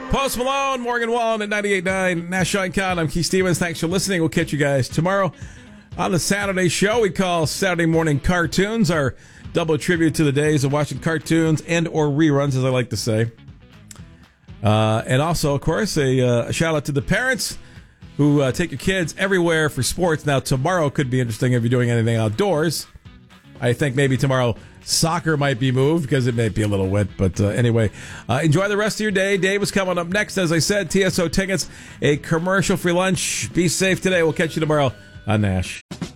Post Malone, Morgan Wallen at 98.9 National Icon. I'm Keith Stevens. Thanks for listening. We'll catch you guys tomorrow on the Saturday show we call Saturday Morning Cartoons, our double tribute to the days of watching cartoons and or reruns, as I like to say. And also, of course, a shout out to the parents who take your kids everywhere for sports. Now, tomorrow could be interesting if you're doing anything outdoors. I think maybe tomorrow soccer might be moved because it may be a little wet. But anyway, enjoy the rest of your day. Dave is coming up next. As I said, TSO tickets, a commercial-free lunch. Be safe today. We'll catch you tomorrow on Nash.